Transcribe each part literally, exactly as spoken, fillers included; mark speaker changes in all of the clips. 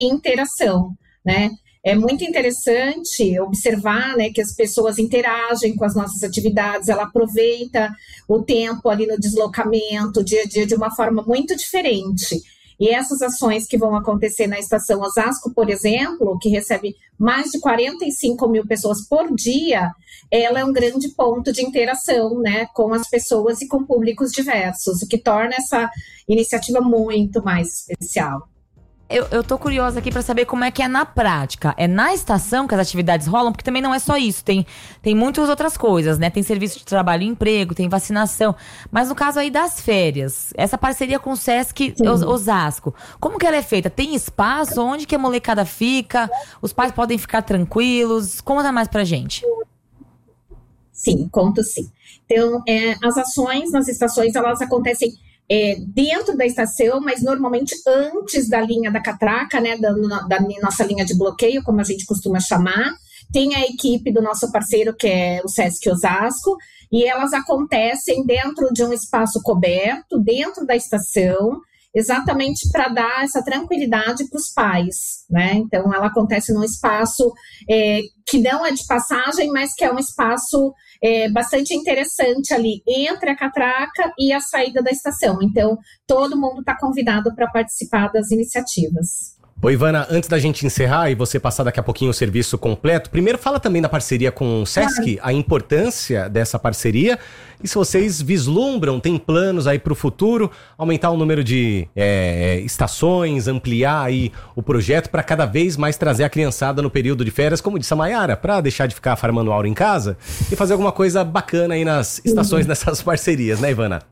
Speaker 1: interação, né? É muito interessante observar, né, que as pessoas interagem com as nossas atividades, ela aproveita o tempo ali no deslocamento, o dia a dia, de uma forma muito diferente. E essas ações que vão acontecer na Estação Osasco, por exemplo, que recebe mais de quarenta e cinco mil pessoas por dia, ela é um grande ponto de interação, né, com as pessoas e com públicos diversos, o que torna essa iniciativa muito mais especial.
Speaker 2: Eu, eu tô curiosa aqui pra saber como é que é na prática. É na estação que as atividades rolam? Porque também não é só isso. Tem, tem muitas outras coisas, né? Tem serviço de trabalho e emprego, tem vacinação. Mas no caso aí das férias, essa parceria com o Sesc Os, Osasco, como que ela é feita? Tem espaço? Onde que a molecada fica? Os pais podem ficar tranquilos? Conta mais pra gente.
Speaker 1: Sim, conto sim. Então, é, as ações nas estações, elas acontecem É, dentro da estação, mas normalmente antes da linha da catraca, né, da, da nossa linha de bloqueio, como a gente costuma chamar. Tem a equipe do nosso parceiro, que é o Sesc Osasco, e elas acontecem dentro de um espaço coberto, dentro da estação, exatamente para dar essa tranquilidade para os pais, né? Então, ela acontece num espaço é, que não é de passagem, mas que é um espaço é, bastante interessante ali, entre a catraca e a saída da estação. Então, todo mundo está convidado para participar das iniciativas.
Speaker 3: Ô, Ivana, antes da gente encerrar e você passar daqui a pouquinho o serviço completo, primeiro fala também da parceria com o Sesc, a importância dessa parceria, e se vocês vislumbram, tem planos aí para o futuro, aumentar o número de é, estações, ampliar aí o projeto para cada vez mais trazer a criançada no período de férias, como disse a Mayara, para deixar de ficar farmando aula em casa e fazer alguma coisa bacana aí nas estações, nessas parcerias, né, Ivana?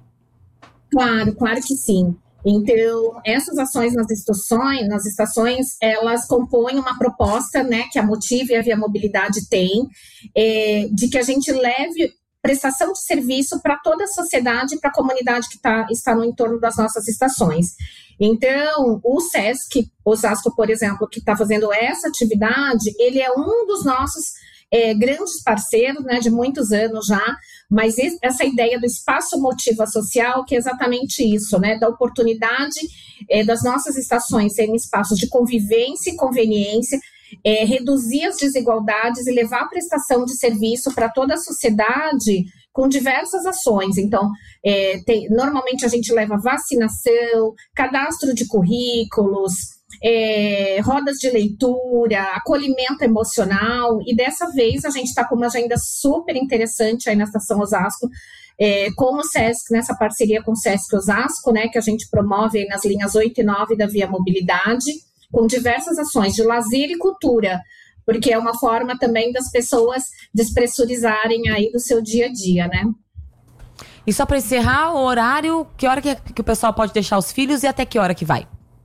Speaker 1: Claro, claro que sim. Então, essas ações nas estações, nas estações, elas compõem uma proposta, né, que a Motiva e a Via Mobilidade têm, é, de que a gente leve prestação de serviço para toda a sociedade e para a comunidade que tá, está no entorno das nossas estações. Então, o Sesc Osasco, por exemplo, que está fazendo essa atividade, ele é um dos nossos é, grandes parceiros, né, de muitos anos já, mas essa ideia do espaço Motiva Social, que é exatamente isso, né, da oportunidade é, das nossas estações serem espaços de convivência e conveniência, é, reduzir as desigualdades e levar a prestação de serviço para toda a sociedade com diversas ações. Então, é, tem, normalmente a gente leva vacinação, cadastro de currículos, É, rodas de leitura, acolhimento emocional, e dessa vez a gente está com uma agenda super interessante aí na Estação Osasco, é, com o Sesc, nessa parceria com o Sesc Osasco, né, que a gente promove aí nas linhas oito e nove da Via Mobilidade, com diversas ações de lazer e cultura, porque é uma forma também das pessoas despressurizarem aí do seu dia a dia, né?
Speaker 2: E só para encerrar, o horário, que hora que, que o pessoal pode deixar os filhos e até que hora que vai?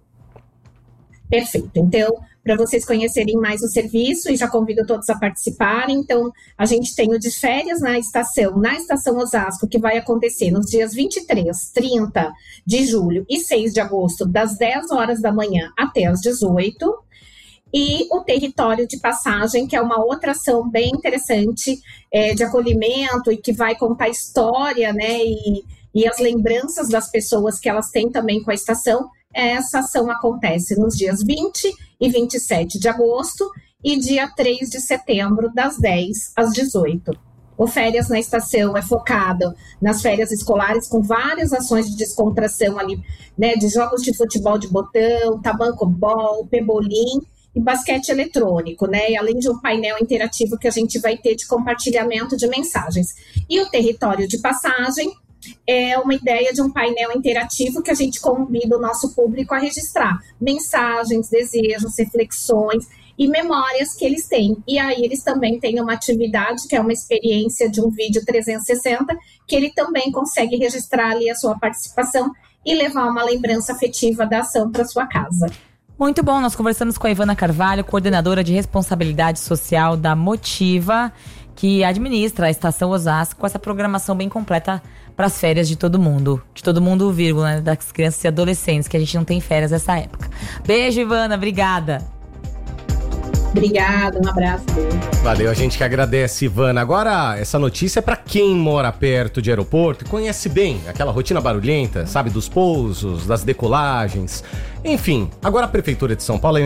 Speaker 1: Perfeito. Então, para vocês conhecerem mais o serviço, e já convido todos a participarem, então, a gente tem o de férias na estação, na Estação Osasco, que vai acontecer nos dias vinte e três, trinta de julho e seis de agosto, das dez horas da manhã até as dezoito. E o território de passagem, que é uma outra ação bem interessante é, de acolhimento e que vai contar a história, né, e, e as lembranças das pessoas que elas têm também com a estação. Essa ação acontece nos dias vinte e vinte e sete de agosto e dia três de setembro, das dez às dezoito. O Férias na Estação é focado nas férias escolares, com várias ações de descontração ali, né, de jogos de futebol de botão, tabanco-bol, pebolim e basquete eletrônico, né, e além de um painel interativo que a gente vai ter de compartilhamento de mensagens. E o território de passagem é uma ideia de um painel interativo que a gente convida o nosso público a registrar mensagens, desejos, reflexões e memórias que eles têm. E aí eles também têm uma atividade que é uma experiência de um vídeo trezentos e sessenta, que ele também consegue registrar ali a sua participação e levar uma lembrança afetiva da ação para sua casa.
Speaker 2: Muito bom, nós conversamos com a Ivana Carvalho, coordenadora de responsabilidade social da Motiva, que administra a Estação Osasco, com essa programação bem completa para as férias de todo mundo. De todo mundo, vírgula, né? Das crianças e adolescentes, que a gente não tem férias nessa época. Beijo, Ivana, obrigada.
Speaker 1: Obrigada, um abraço.
Speaker 3: Valeu, a gente que agradece, Ivana. Agora, essa notícia é para quem mora perto de aeroporto e conhece bem aquela rotina barulhenta, sabe, dos pousos, das decolagens. Enfim, agora a Prefeitura de São Paulo